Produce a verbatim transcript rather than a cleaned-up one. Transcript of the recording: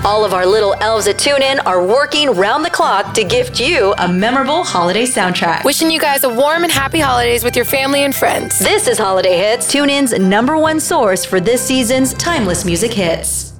All of our little elves at TuneIn are working round the clock to gift you a memorable holiday soundtrack. Wishing you guys a warm and happy holidays with your family and friends. This is Holiday Hits, TuneIn's number one source for this season's timeless music hits.